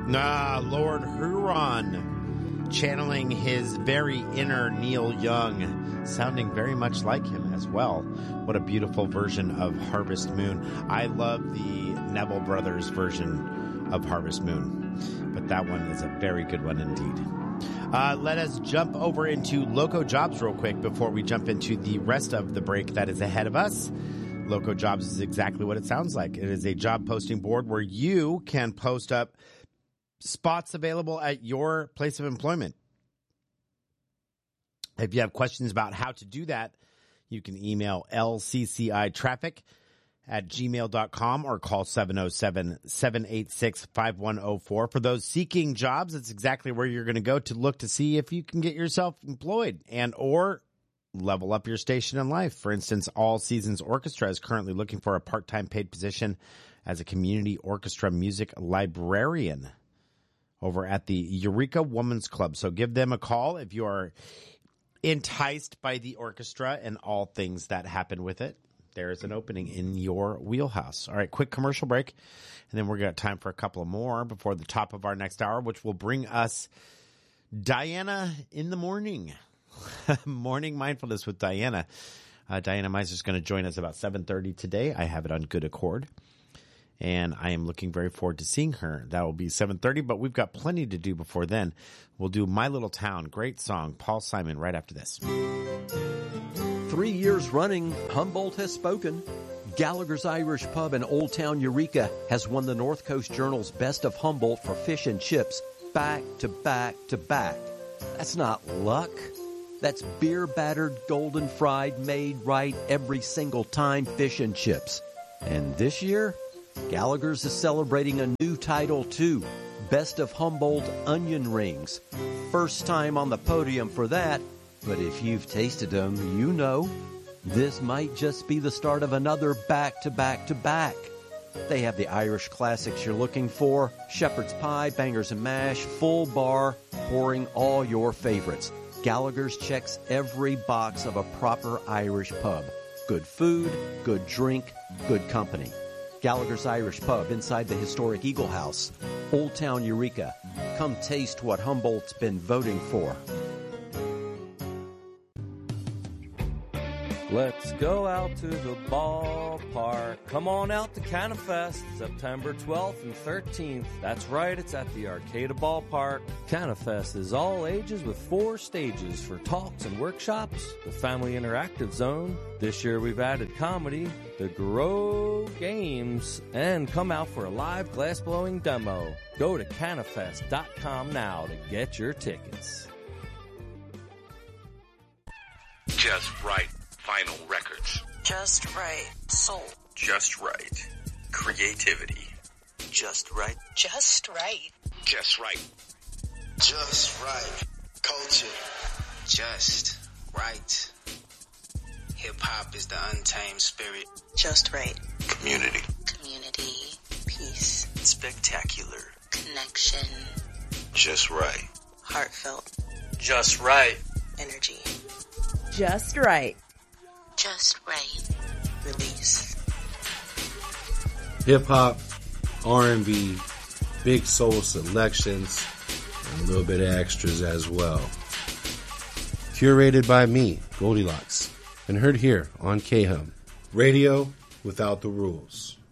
Lord Huron, channeling his very inner Neil Young, sounding very much like him as well. What a beautiful version of Harvest Moon. I love the Neville Brothers version of Harvest Moon, but that one is a very good one indeed. Let us jump over into Loco Jobs real quick before we jump into the rest of the break that is ahead of us. Loco Jobs is exactly what it sounds like. It is a job posting board where you can post up spots available at your place of employment. If you have questions about how to do that, you can email lccitraffic@gmail.com or call 707-786-5104. For those seeking jobs, it's exactly where you're going to go to look to see if you can get yourself employed and or level up your station in life. For instance, All Seasons Orchestra is currently looking for a part-time paid position as a community orchestra music librarian over at the Eureka Women's Club. So give them a call if you are enticed by the orchestra and all things that happen with it. There is an opening in your wheelhouse. All right, quick commercial break, and then we're going to have time for a couple of more before the top of our next hour, which will bring us Diana in the morning. Morning Mindfulness with Diana. Diana Meiser is going to join us about 7:30 today. I have it on good accord. And I am looking very forward to seeing her. That will be 7:30, but we've got plenty to do before then. We'll do My Little Town. Great song. Paul Simon right after this. 3 years running, Humboldt has spoken. Gallagher's Irish Pub in Old Town Eureka has won the North Coast Journal's Best of Humboldt for fish and chips back to back to back. That's not luck. That's beer-battered, golden fried, made right every single time fish and chips. And this year, Gallagher's is celebrating a new title, too. Best of Humboldt Onion Rings. First time on the podium for that, but if you've tasted them, you know. This might just be the start of another back-to-back-to-back. They have the Irish classics you're looking for, shepherd's pie, bangers and mash, full bar, pouring all your favorites. Gallagher's checks every box of a proper Irish pub. Good food, good drink, good company. Gallagher's Irish Pub inside the historic Eagle House, Old Town Eureka. Come taste what Humboldt's been voting for. Let's go out to the ballpark. Come on out to CanaFest, September 12th and 13th. That's right, it's at the Arcata Ballpark. CanaFest is all ages with 4 stages for talks and workshops, the Family Interactive Zone. This year we've added comedy, the Grow Games, and come out for a live glass-blowing demo. Go to canafest.com now to get your tickets. Just right. Vinyl records. Just right. Soul. Just right. Creativity. Just right. Just right. Just right. Just right. Culture. Just right. Hip-hop is the untamed spirit. Just right. Community. Community. Peace. Spectacular. Connection. Just right. Heartfelt. Just right. Energy. Just right. Just right. Release. Hip-hop, R&B, big soul selections, and a little bit of extras as well. Curated by me, Goldilocks, and heard here on KHUM. Radio without the rules.